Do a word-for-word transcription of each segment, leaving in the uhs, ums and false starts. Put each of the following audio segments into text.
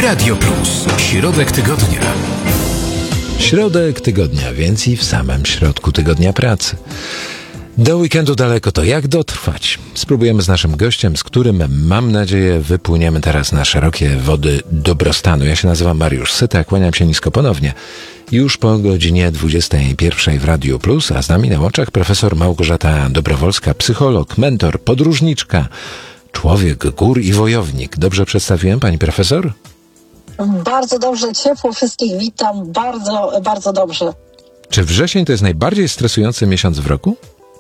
Radio Plus. Środek tygodnia. Środek tygodnia, więc i w samym środku tygodnia pracy. Do weekendu daleko, to jak dotrwać? Spróbujemy z naszym gościem, z którym, mam nadzieję, wypłyniemy teraz na szerokie wody dobrostanu. Ja się nazywam Mariusz Syta, kłaniam się nisko ponownie. Już po godzinie dwudziestej pierwszej w Radiu Plus, a z nami na łączach profesor Małgorzata Dobrowolska, psycholog, mentor, podróżniczka, człowiek gór i wojownik. Dobrze przedstawiłem, pani profesor? Bardzo dobrze, ciepło, wszystkich witam, bardzo, bardzo dobrze. Czy wrzesień to jest najbardziej stresujący miesiąc w roku?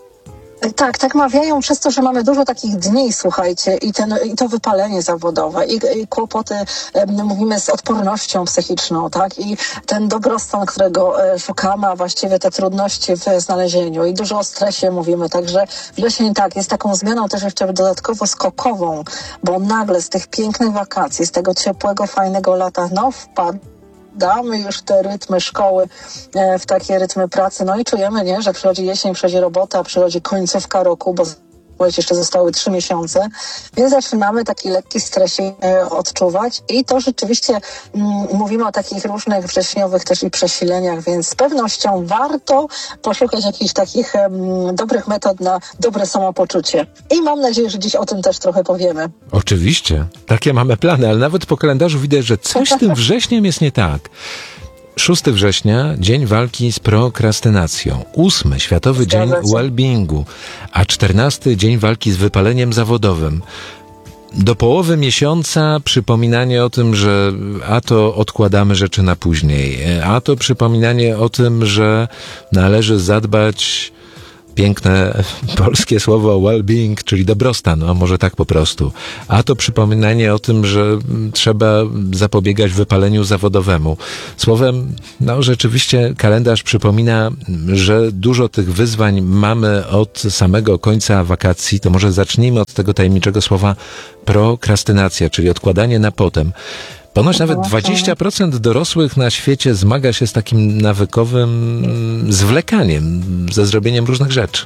Tak, tak mawiają przez to, że mamy dużo takich dni, słuchajcie, i, ten, i to wypalenie zawodowe, i, i kłopoty, e, mówimy, z odpornością psychiczną, tak, i ten dobrostan, którego e, szukamy, a właściwie te trudności w znalezieniu, i dużo o stresie mówimy, także wrzesień, tak, jest taką zmianą też jeszcze dodatkowo skokową, bo nagle z tych pięknych wakacji, z tego ciepłego, fajnego lata, no wpadł. Damy już w te rytmy szkoły, e, w takie rytmy pracy, no i czujemy, nie, że przychodzi jesień, przychodzi robota, przychodzi końcówka roku, bo jeszcze zostały trzy miesiące, więc zaczynamy taki lekki stresik e, odczuwać i to rzeczywiście mm, mówimy o takich różnych wrześniowych też i przesileniach, więc z pewnością warto poszukać jakichś takich em, dobrych metod na dobre samopoczucie. I mam nadzieję, że dziś o tym też trochę powiemy. Oczywiście, takie mamy plany, ale nawet po kalendarzu widać, że coś z tym wrześniem jest nie tak. szóstego września, Dzień Walki z Prokrastynacją. ósmy Światowy Dzień Wellbeingu, a czternasty Dzień Walki z Wypaleniem Zawodowym. Do połowy miesiąca przypominanie o tym, że a to odkładamy rzeczy na później, a to przypominanie o tym, że należy zadbać, piękne polskie słowo well-being, czyli dobrostan, a może tak po prostu. A to przypominanie o tym, że trzeba zapobiegać wypaleniu zawodowemu. Słowem, no rzeczywiście kalendarz przypomina, że dużo tych wyzwań mamy od samego końca wakacji. To może zacznijmy od tego tajemniczego słowa prokrastynacja, czyli odkładanie na potem. Ponoć nawet dwadzieścia procent dorosłych na świecie zmaga się z takim nawykowym zwlekaniem, ze zrobieniem różnych rzeczy.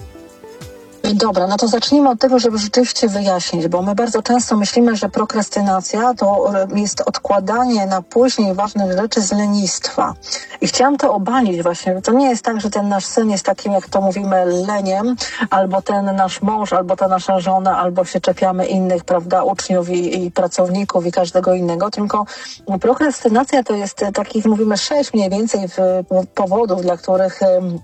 Dobra, no to zacznijmy od tego, żeby rzeczywiście wyjaśnić, bo my bardzo często myślimy, że prokrastynacja to jest odkładanie na później ważnych rzeczy z lenistwa. I chciałam to obalić właśnie. To nie jest tak, że ten nasz syn jest takim, jak to mówimy, leniem, albo ten nasz mąż, albo ta nasza żona, albo się czepiamy innych, prawda, uczniów i, i pracowników i każdego innego, tylko prokrastynacja to jest takich, mówimy, sześć mniej więcej w, powodów, dla których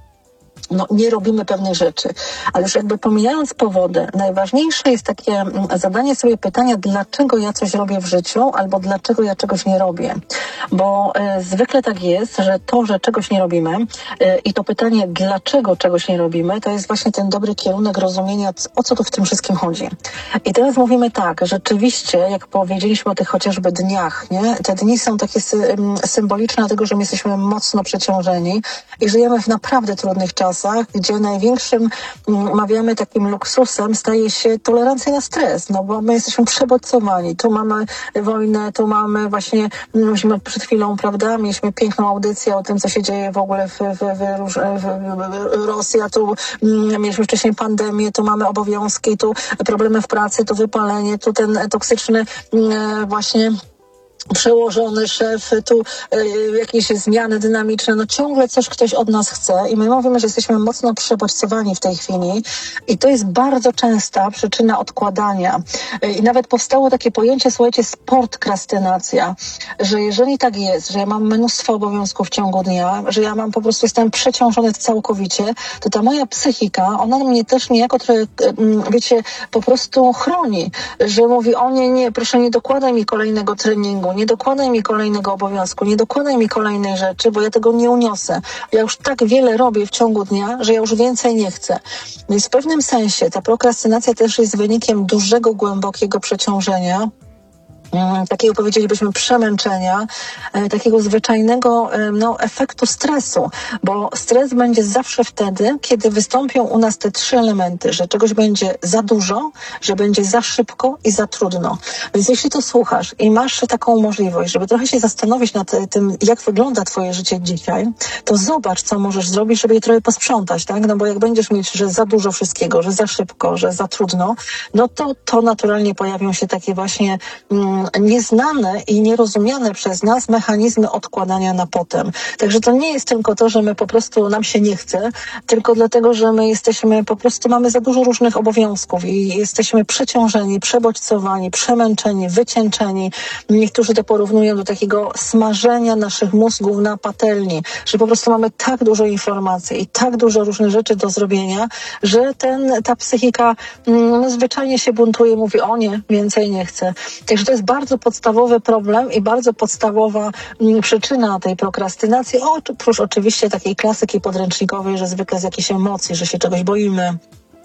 no, nie robimy pewnych rzeczy. Ale już jakby pomijając powody, najważniejsze jest takie zadanie sobie pytania, dlaczego ja coś robię w życiu, albo dlaczego ja czegoś nie robię. Bo e, zwykle tak jest, że to, że czegoś nie robimy e, i to pytanie, dlaczego czegoś nie robimy, to jest właśnie ten dobry kierunek rozumienia, o co tu w tym wszystkim chodzi. I teraz mówimy tak, rzeczywiście, jak powiedzieliśmy o tych chociażby dniach, nie? Te dni są takie sy- symboliczne, dlatego że my jesteśmy mocno przeciążeni i żyjemy w naprawdę trudnych czasach, gdzie największym, mawiamy, takim luksusem staje się tolerancja na stres, no bo my jesteśmy przebodźcowani. Tu mamy wojnę, tu mamy właśnie, myśmy przed chwilą, prawda, mieliśmy piękną audycję o tym, co się dzieje w ogóle w, w, w, w, w Rosji, a tu mieliśmy wcześniej pandemię, tu mamy obowiązki, tu problemy w pracy, tu wypalenie, tu ten toksyczny właśnie przełożony szef, tu y, jakieś zmiany dynamiczne, no ciągle coś ktoś od nas chce i my mówimy, że jesteśmy mocno przebodźcowani w tej chwili i to jest bardzo częsta przyczyna odkładania. Y, I nawet powstało takie pojęcie, słuchajcie, sportkrastynacja, że jeżeli tak jest, że ja mam mnóstwo obowiązków w ciągu dnia, że ja mam po prostu, jestem przeciążony całkowicie, to ta moja psychika, ona mnie też niejako trochę, y, wiecie, po prostu chroni, że mówi, o nie, nie, proszę nie dokładaj mi kolejnego treningu, nie dokładaj mi kolejnego obowiązku, nie dokładaj mi kolejnej rzeczy, bo ja tego nie uniosę. Ja już tak wiele robię w ciągu dnia, że ja już więcej nie chcę. Więc w pewnym sensie ta prokrastynacja też jest wynikiem dużego, głębokiego przeciążenia, takiego, powiedzielibyśmy, przemęczenia, takiego zwyczajnego no, efektu stresu, bo stres będzie zawsze wtedy, kiedy wystąpią u nas te trzy elementy, że czegoś będzie za dużo, że będzie za szybko i za trudno. Więc jeśli to słuchasz i masz taką możliwość, żeby trochę się zastanowić nad tym, jak wygląda twoje życie dzisiaj, to zobacz, co możesz zrobić, żeby je trochę posprzątać, tak? No bo jak będziesz mieć, że za dużo wszystkiego, że za szybko, że za trudno, no to to naturalnie pojawią się takie właśnie mm, mm, nieznane i nierozumiane przez nas mechanizmy odkładania na potem. Także to nie jest tylko to, że my po prostu nam się nie chce, tylko dlatego, że my jesteśmy, po prostu mamy za dużo różnych obowiązków i jesteśmy przeciążeni, przebodźcowani, przemęczeni, wycieńczeni. Niektórzy to porównują do takiego smażenia naszych mózgów na patelni, że po prostu mamy tak dużo informacji i tak dużo różnych rzeczy do zrobienia, że ten, ta psychika no, zwyczajnie się buntuje, mówi o nie, więcej nie chcę. Także to jest bardzo podstawowy problem i bardzo podstawowa m, przyczyna tej prokrastynacji, oprócz oczywiście takiej klasyki podręcznikowej, że zwykle z jakiejś emocji, że się czegoś boimy,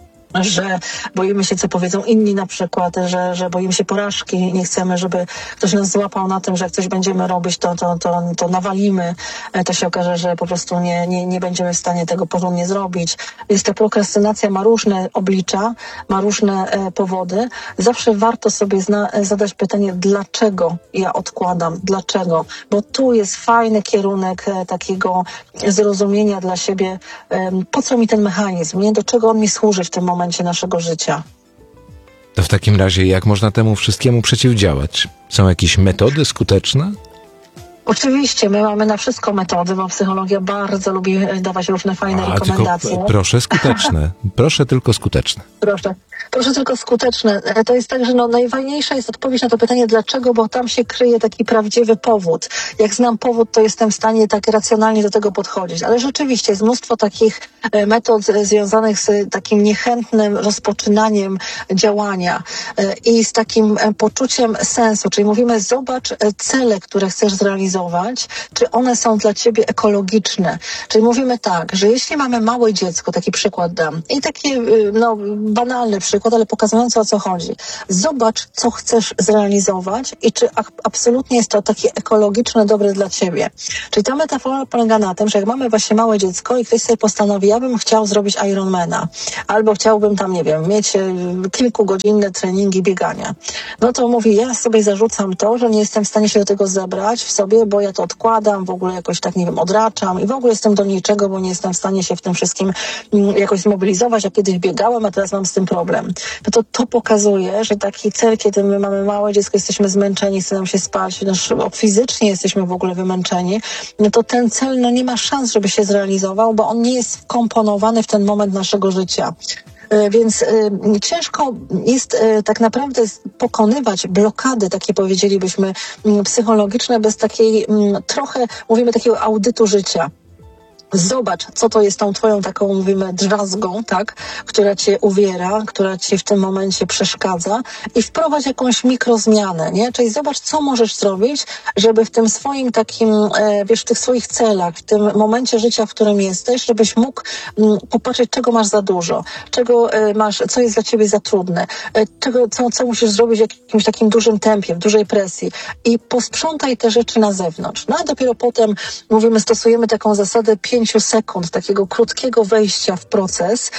że boimy się, co powiedzą inni na przykład, że, że boimy się porażki, nie chcemy, żeby ktoś nas złapał na tym, że jak coś będziemy robić, to, to, to, to nawalimy, to się okaże, że po prostu nie, nie, nie będziemy w stanie tego porządnie zrobić. Więc ta prokrastynacja ma różne oblicza, ma różne e, powody. Zawsze warto sobie zna, zadać pytanie, dlaczego ja odkładam, dlaczego? Bo tu jest fajny kierunek e, takiego zrozumienia dla siebie, e, po co mi ten mechanizm, nie? Do czego on mi służy w tym momencie momencie naszego życia. To w takim razie jak można temu wszystkiemu przeciwdziałać? Są jakieś metody skuteczne? Oczywiście, my mamy na wszystko metody, bo psychologia bardzo lubi dawać różne fajne A, rekomendacje. Tylko proszę skuteczne. Proszę tylko skuteczne. Proszę. Proszę tylko skuteczne. To jest tak, że no, najfajniejsza jest odpowiedź na to pytanie, dlaczego, bo tam się kryje taki prawdziwy powód. Jak znam powód, to jestem w stanie tak racjonalnie do tego podchodzić. Ale rzeczywiście jest mnóstwo takich metod związanych z takim niechętnym rozpoczynaniem działania i z takim poczuciem sensu. Czyli mówimy, zobacz cele, które chcesz zrealizować, czy one są dla ciebie ekologiczne. Czyli mówimy tak, że jeśli mamy małe dziecko, taki przykład dam, i taki no, banalny przykład, ale pokazujący, o co chodzi. Zobacz, co chcesz zrealizować i czy a- absolutnie jest to takie ekologiczne, dobre dla ciebie. Czyli ta metafora polega na tym, że jak mamy właśnie małe dziecko i ktoś sobie postanowi, ja bym chciał zrobić Ironmana, albo chciałbym tam, nie wiem, mieć e, kilkugodzinne treningi biegania. No to mówi, ja sobie zarzucam to, że nie jestem w stanie się do tego zebrać w sobie, bo ja to odkładam, w ogóle jakoś tak, nie wiem, odraczam i w ogóle jestem do niczego, bo nie jestem w stanie się w tym wszystkim mm, jakoś zmobilizować. Ja kiedyś biegałem, a teraz mam z tym problem. No to to pokazuje, że taki cel, kiedy my mamy małe dziecko, jesteśmy zmęczeni, chce nam się spać, no, fizycznie jesteśmy w ogóle wymęczeni, no to ten cel no, nie ma szans, żeby się zrealizował, bo on nie jest wkomponowany w ten moment naszego życia. Więc y, ciężko jest y, tak naprawdę pokonywać blokady, takie powiedzielibyśmy, y, psychologiczne, bez takiej y, trochę, mówimy, takiego audytu życia. Zobacz, co to jest tą twoją taką, mówimy, drzazgą, tak, która cię uwiera, która ci w tym momencie przeszkadza i wprowadź jakąś mikrozmianę, nie? Czyli zobacz, co możesz zrobić, żeby w tym swoim takim, e, wiesz, w tych swoich celach, w tym momencie życia, w którym jesteś, żebyś mógł m, popatrzeć, czego masz za dużo, czego e, masz, co jest dla ciebie za trudne, e, czego, co, co musisz zrobić w jakimś takim dużym tempie, w dużej presji i posprzątaj te rzeczy na zewnątrz. No a dopiero potem, mówimy, stosujemy taką zasadę pięciu sekund, takiego krótkiego wejścia w proces.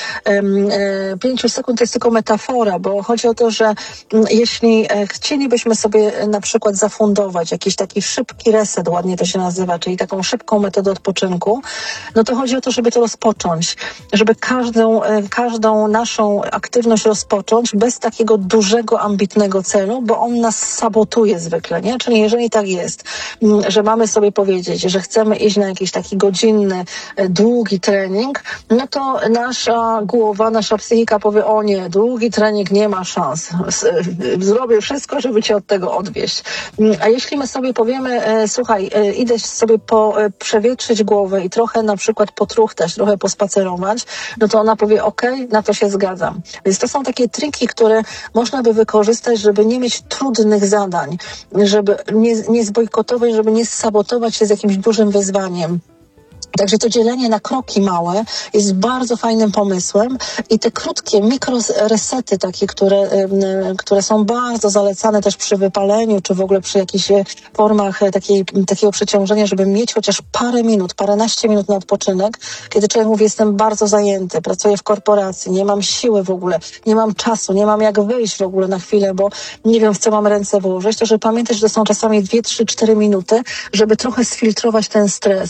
Pięciu sekund to jest tylko metafora, bo chodzi o to, że jeśli chcielibyśmy sobie na przykład zafundować jakiś taki szybki reset, ładnie to się nazywa, czyli taką szybką metodę odpoczynku, no to chodzi o to, żeby to rozpocząć, żeby każdą, każdą naszą aktywność rozpocząć bez takiego dużego, ambitnego celu, bo on nas sabotuje zwykle, nie? Czyli jeżeli tak jest, że mamy sobie powiedzieć, że chcemy iść na jakiś taki godzinny, długi trening, no to nasza głowa, nasza psychika powie, o nie, długi trening nie ma szans. Zrobię wszystko, żeby cię od tego odwieźć. A jeśli my sobie powiemy, słuchaj, idę sobie po, przewietrzyć głowę i trochę na przykład potruchtać, trochę pospacerować, no to ona powie, okej, na to się zgadzam. Więc to są takie triki, które można by wykorzystać, żeby nie mieć trudnych zadań, żeby nie, nie zbojkotować, żeby nie sabotować się z jakimś dużym wyzwaniem. Także to dzielenie na kroki małe jest bardzo fajnym pomysłem i te krótkie mikroresety takie, które, które są bardzo zalecane też przy wypaleniu, czy w ogóle przy jakichś formach takiej, takiego przeciążenia, żeby mieć chociaż parę minut, paręnaście minut na odpoczynek, kiedy człowiek mówi, jestem bardzo zajęty, pracuję w korporacji, nie mam siły w ogóle, nie mam czasu, nie mam jak wyjść w ogóle na chwilę, bo nie wiem, w co mam ręce włożyć, to żeby pamiętać, że to są czasami dwie, trzy, cztery minuty, żeby trochę sfiltrować ten stres.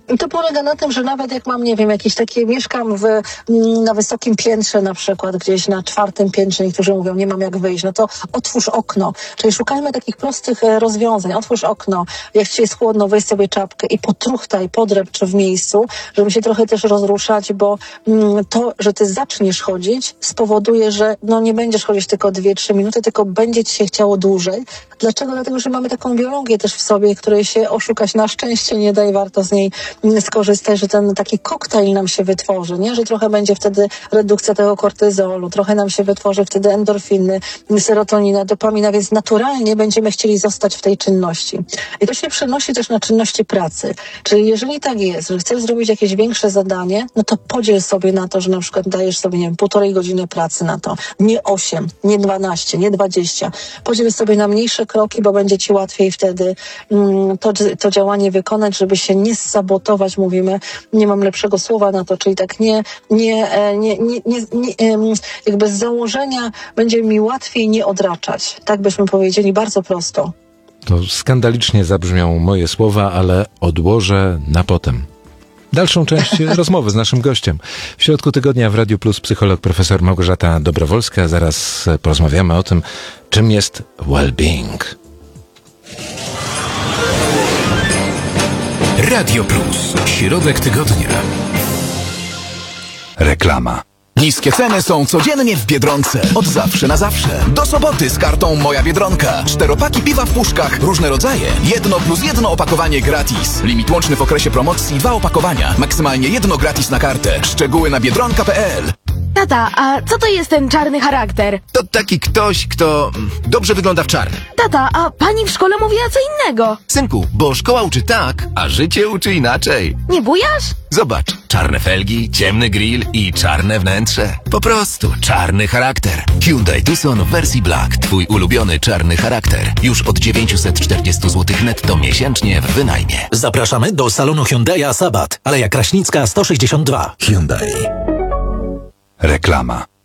I to polega na tym, że nawet jak mam, nie wiem, jakieś takie, mieszkam w, na wysokim piętrze na przykład, gdzieś na czwartym piętrze, niektórzy mówią, nie mam jak wyjść, no to otwórz okno. Czyli szukajmy takich prostych e, rozwiązań. Otwórz okno, jak ci jest chłodno, weź sobie czapkę i potruchtaj, podrepcz w miejscu, żeby się trochę też rozruszać, bo mm, to, że ty zaczniesz chodzić, spowoduje, że no nie będziesz chodzić tylko dwie, trzy minuty, tylko będzie ci się chciało dłużej. Dlaczego? Dlatego, że mamy taką biologię też w sobie, której się oszukać na szczęście nie da i warto z niej skorzystać, że ten taki koktajl nam się wytworzy, nie? Że trochę będzie wtedy redukcja tego kortyzolu, trochę nam się wytworzy wtedy endorfiny, serotonina, dopamina, więc naturalnie będziemy chcieli zostać w tej czynności. I to się przenosi też na czynności pracy. Czyli jeżeli tak jest, że chcesz zrobić jakieś większe zadanie, no to podziel sobie na to, że na przykład dajesz sobie, nie wiem, półtorej godziny pracy na to. Nie osiem, nie dwanaście, nie dwadzieścia. Podziel sobie na mniejsze kroki, bo będzie ci łatwiej wtedy mm, to, to działanie wykonać, żeby się nie sabotować, mówimy, nie mam lepszego słowa na to, czyli tak nie, nie, nie, nie, nie, nie jakby z założenia będzie mi łatwiej nie odraczać. Tak byśmy powiedzieli, bardzo prosto. To skandalicznie zabrzmią moje słowa, ale odłożę na potem. Dalszą część rozmowy z naszym gościem. W środku tygodnia w Radiu Plus psycholog profesor Małgorzata Dobrowolska. Zaraz porozmawiamy o tym, czym jest well-being. Radio Plus. Środek tygodnia. Reklama. Niskie ceny są codziennie w Biedronce. Od zawsze na zawsze. Do soboty z kartą Moja Biedronka. Czteropaki piwa w puszkach, różne rodzaje. Jedno plus jedno opakowanie gratis. Limit łączny w okresie promocji, dwa opakowania. Maksymalnie jedno gratis na kartę. Szczegóły na biedronka kropka pe el. Tata, a co to jest ten czarny charakter? To taki ktoś, kto mm, dobrze wygląda w czarnym. Tata, a pani w szkole mówiła co innego. Synku, bo szkoła uczy tak, a życie uczy inaczej. Nie bujasz? Zobacz, czarne felgi, ciemny grill i czarne wnętrze. Po prostu czarny charakter. Hyundai Tucson w wersji Black. Twój ulubiony czarny charakter. Już od dziewięćset czterdzieści złotych netto miesięcznie w wynajmie. Zapraszamy do salonu Hyundai'a Sabat, Aleja Kraśnicka sto sześćdziesiąt dwa. Hyundai. Reklama.